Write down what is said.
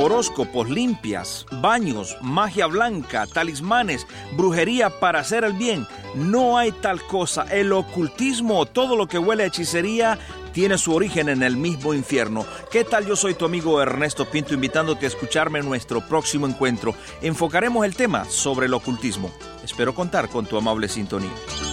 horóscopos, limpias, baños, magia blanca, talismanes, brujería para hacer el bien. No hay tal cosa. El ocultismo, todo lo que huele a hechicería, tiene su origen en el mismo infierno. ¿Qué tal? Yo soy tu amigo Ernesto Pinto, invitándote a escucharme en nuestro próximo encuentro. Enfocaremos el tema sobre el ocultismo. Espero contar con tu amable sintonía.